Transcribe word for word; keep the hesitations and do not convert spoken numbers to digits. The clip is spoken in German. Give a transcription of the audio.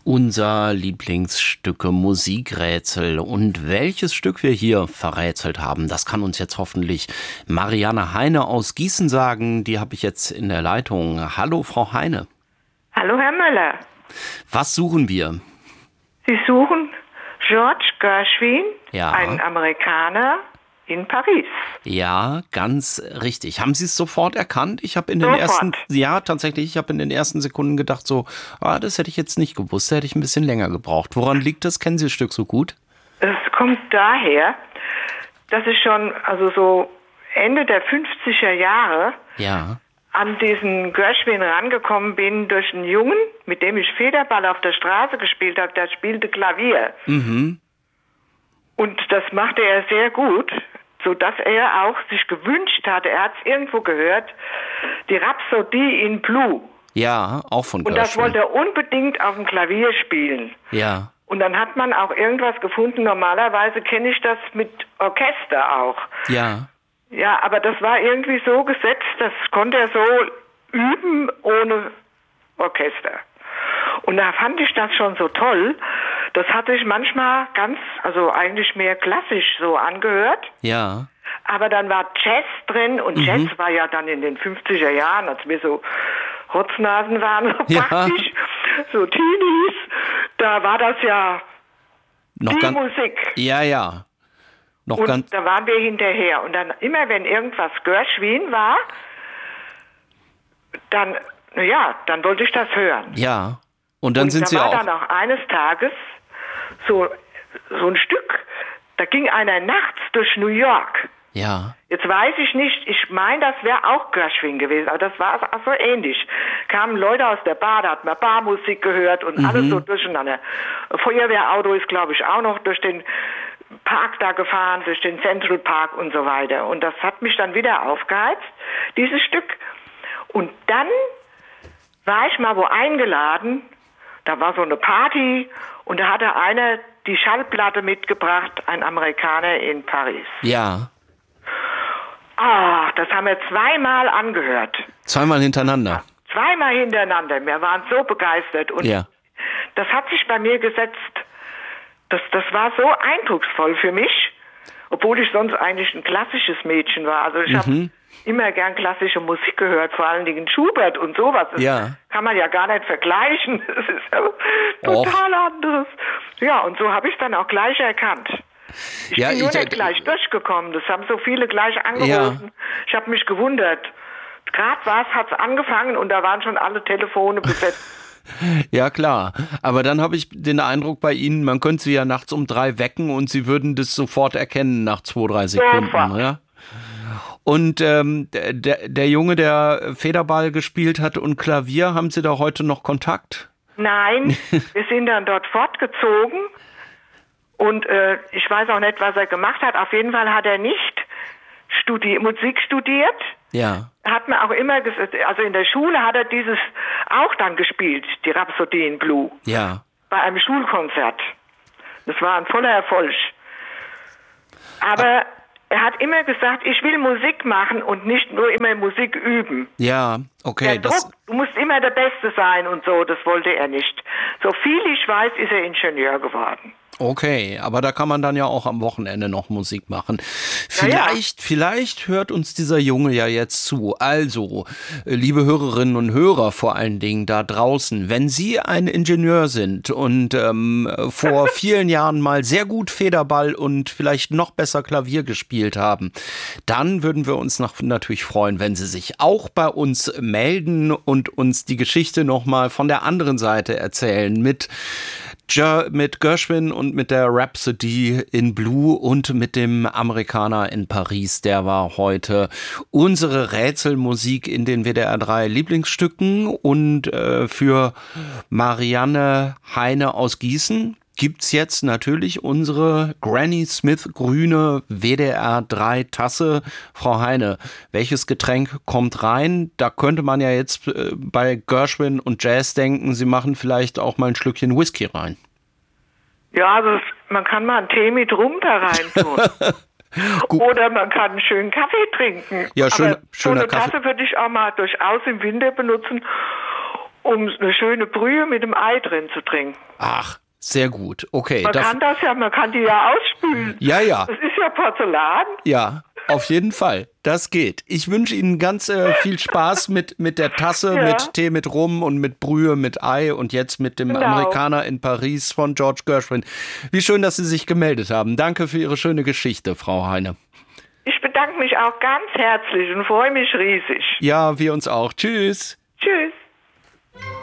Unser Lieblingsstücke Musikrätsel. Und welches Stück wir hier verrätselt haben, das kann uns jetzt hoffentlich Marianne Heine aus Gießen sagen. Die habe ich jetzt in der Leitung. Hallo, Frau Heine. Hallo, Herr Möller. Was suchen wir? Sie suchen George Gershwin, Ja. einen Amerikaner in Paris. Ja, ganz richtig. Haben Sie es sofort erkannt? Ich habe in den Sofort. ersten, ja, tatsächlich, ich habe in den ersten Sekunden gedacht so, ah, das hätte ich jetzt nicht gewusst, da hätte ich ein bisschen länger gebraucht. Woran liegt das? Kennen Sie das Stück so gut? Es kommt daher, dass ich schon, also so Ende der fünfziger Jahre Ja. an diesen Gershwin rangekommen bin durch einen Jungen, mit dem ich Federball auf der Straße gespielt habe, der spielte Klavier. Mhm. Und das machte er sehr gut, sodass er auch sich gewünscht hatte, er hat es irgendwo gehört, die Rhapsodie in Blue. Ja, auch von Und Gershwin. das wollte er unbedingt auf dem Klavier spielen. Ja. Und dann hat man auch irgendwas gefunden, normalerweise kenne ich das mit Orchester auch. Ja. Ja, aber das war irgendwie so gesetzt, das konnte er so üben ohne Orchester. Und da fand ich das schon so toll. Das hat sich manchmal ganz, also eigentlich mehr klassisch so angehört. Ja. Aber dann war Jazz drin und Mhm. Jazz war ja dann in den fünfziger Jahren, als wir so Rotznasen waren, so Ja. praktisch, so Teenies, da war das ja Noch die ganz. Musik. Ja, ja. Noch Und ganz. da waren wir hinterher. Und dann immer, wenn irgendwas Gershwin war, dann, ja, dann wollte ich das hören. Ja. Und dann und sind da Sie war auch. dann auch eines Tages so, so ein Stück, da ging einer nachts durch New York. Ja. Jetzt weiß ich nicht, ich meine, das wäre auch Gershwin gewesen, aber das war auch so ähnlich. Kamen Leute aus der Bar, da hat man Barmusik gehört und Mhm. alles so durcheinander. Feuerwehrauto ist, glaube ich, auch noch durch den Park da gefahren, durch den Central Park und so weiter. Und das hat mich dann wieder aufgeheizt, dieses Stück. Und dann war ich mal wo eingeladen, da war so eine Party und da hatte einer die Schallplatte mitgebracht, ein Amerikaner in Paris. Ja. Ah, das haben wir zweimal angehört. Zweimal hintereinander. Zweimal hintereinander. Wir waren so begeistert. Und Ja. das hat sich bei mir gesetzt. Das, das war so eindrucksvoll für mich, obwohl ich sonst eigentlich ein klassisches Mädchen war. Also ich Mhm. habe immer gern klassische Musik gehört, vor allen Dingen Schubert und sowas. Das Ja. kann man ja gar nicht vergleichen. Das ist ja total anderes. Ja, und so habe ich es dann auch gleich erkannt. Ich Ja, bin nur ich- nicht gleich durchgekommen. Das haben so viele gleich angerufen. Ich habe mich gewundert. Gerade was hat es angefangen und da waren schon alle Telefone besetzt. Ja, klar. Aber dann habe ich den Eindruck bei Ihnen, man könnte Sie ja nachts um drei wecken und Sie würden das sofort erkennen nach zwei, drei Sekunden. Sofort. Ja? Und ähm, der, der Junge, der Federball gespielt hat und Klavier, haben Sie da heute noch Kontakt? Nein, wir sind dann dort fortgezogen und äh, ich weiß auch nicht, was er gemacht hat. Auf jeden Fall hat er nicht studi- Musik studiert. Ja. Hat man auch immer gesagt, also in der Schule hat er dieses auch dann gespielt, die Rhapsodie in Blue, Ja. bei einem Schulkonzert. Das war ein voller Erfolg. Aber er hat immer gesagt, ich will Musik machen und nicht nur immer Musik üben. Ja, okay. Der Druck, du musst immer der Beste sein und so, das wollte er nicht. So viel ich weiß, ist er Ingenieur geworden. Okay, aber da kann man dann ja auch am Wochenende noch Musik machen. Vielleicht, ja. vielleicht hört uns dieser Junge ja jetzt zu. Also, äh, liebe Hörerinnen und Hörer vor allen Dingen da draußen, wenn Sie ein Ingenieur sind und ähm, vor vielen Jahren mal sehr gut Federball und vielleicht noch besser Klavier gespielt haben, dann würden wir uns noch, natürlich freuen, wenn Sie sich auch bei uns melden und uns die Geschichte nochmal von der anderen Seite erzählen mit mit Gershwin und mit der Rhapsodie in Blue und mit dem Amerikaner in Paris. Der war heute unsere Rätselmusik in den W D R drei Lieblingsstücken. Und äh, für Marianne Heine aus Gießen gibt's jetzt natürlich unsere Granny Smith grüne W D R drei Tasse. Frau Heine, welches Getränk kommt rein? Da könnte man ja jetzt äh, bei Gershwin und Jazz denken, Sie machen vielleicht auch mal ein Schlückchen Whisky rein. Ja, also es, man kann mal einen Tee mit Rum da rein tun. Oder man kann einen schönen Kaffee trinken. Ja, schön, Aber so schöner eine Kaffee. Tasse würde ich auch mal durchaus im Winter benutzen. um eine schöne Brühe mit dem Ei drin zu trinken. Ach, sehr gut. Okay. Man kann das ja, man kann die ja ausspülen. Ja, ja. Das ist ja Porzellan. Ja, auf jeden Fall. Das geht. Ich wünsche Ihnen ganz äh, viel Spaß mit, mit der Tasse, Ja. mit Tee mit Rum und mit Brühe mit Ei und jetzt mit dem Genau. Amerikaner in Paris von George Gershwin. Wie schön, dass Sie sich gemeldet haben. Danke für Ihre schöne Geschichte, Frau Heine. Ich bedanke mich auch ganz herzlich und freue mich riesig. Ja, wir uns auch. Tschüss. Tschüss.